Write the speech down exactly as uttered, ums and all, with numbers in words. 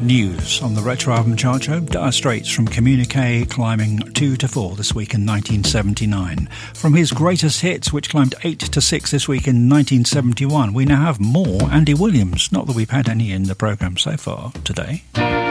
News on the Retro Album Chart Show. Dire Straits from Communique climbing two to four this week in nineteen seventy-nine. From his greatest hits, which climbed eight to six this week in nineteen seventy-one, we now have more Andy Williams. Not that we've had any in the programme so far today.